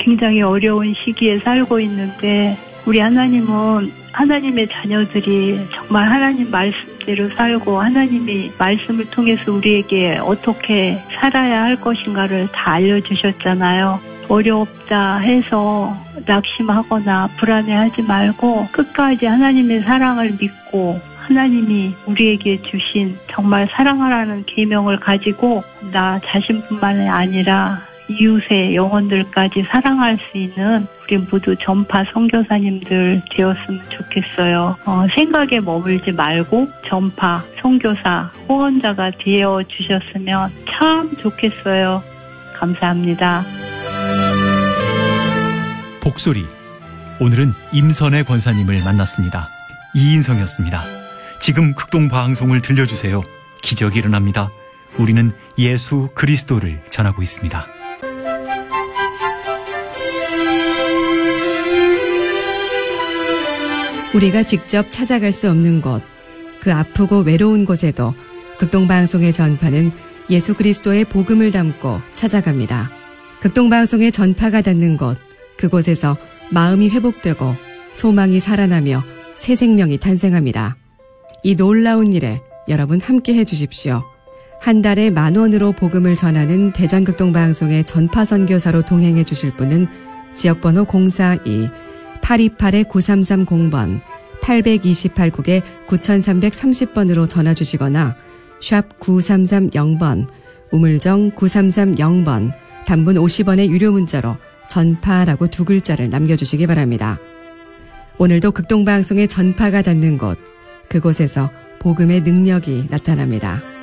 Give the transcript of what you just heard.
굉장히 어려운 시기에 살고 있는데 우리 하나님은 하나님의 자녀들이 정말 하나님 말씀대로 살고 하나님이 말씀을 통해서 우리에게 어떻게 살아야 할 것인가를 다 알려주셨잖아요. 어렵다 해서 낙심하거나 불안해하지 말고 끝까지 하나님의 사랑을 믿고 하나님이 우리에게 주신 정말 사랑하라는 계명을 가지고 나 자신뿐만이 아니라 이웃의 영혼들까지 사랑할 수 있는 우리 모두 전파 선교사님들 되었으면 좋겠어요. 생각에 머물지 말고 전파, 선교사, 후원자가 되어 주셨으면 참 좋겠어요. 감사합니다. 복소리. 오늘은 임선혜 권사님을 만났습니다. 이인성이었습니다. 지금 극동방송을 들려주세요. 기적이 일어납니다. 우리는 예수 그리스도를 전하고 있습니다. 우리가 직접 찾아갈 수 없는 곳, 그 아프고 외로운 곳에도 극동방송의 전파는 예수 그리스도의 복음을 담고 찾아갑니다. 극동방송의 전파가 닿는 곳, 그곳에서 마음이 회복되고 소망이 살아나며 새 생명이 탄생합니다. 이 놀라운 일에 여러분 함께 해주십시오. 한 달에 10,000원으로 복음을 전하는 대전극동방송의 전파선교사로 동행해 주실 분은 지역번호 042-828-9330번, 828국에 9330번으로 전화 주시거나 샵 9330번, 우물정 9330번, 단문 50원의 유료 문자로 전파라고 2글자를 남겨주시기 바랍니다. 오늘도 극동방송의 전파가 닿는 곳, 그곳에서 복음의 능력이 나타납니다.